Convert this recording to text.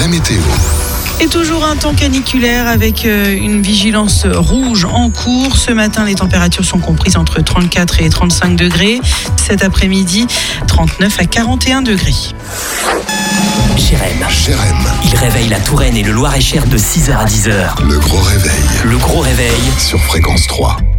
la météo. Et toujours un temps caniculaire avec une vigilance rouge en cours. Ce matin, les températures sont comprises entre 34 et 35 degrés. Cet après-midi, 39 à 41 degrés. Jérém. Il réveille la Touraine et le Loir-et-Cher de 6h à 10h. Le gros réveil Le gros réveil sur Fréquence 3.